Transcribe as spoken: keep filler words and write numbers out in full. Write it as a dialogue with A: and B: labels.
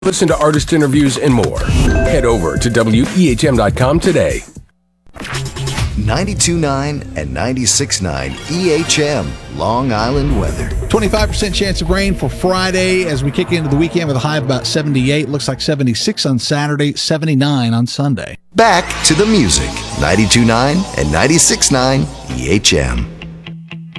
A: Listen to artist interviews and more. Head over to W E H M dot com today.
B: ninety-two point nine and ninety-six point nine E H M, Long Island weather.
C: twenty-five percent chance of rain for Friday as we kick into the weekend with a high of about seventy-eight. Looks like seventy-six on Saturday, seventy-nine on Sunday.
B: Back to the music. ninety-two point nine and ninety-six point nine E H M.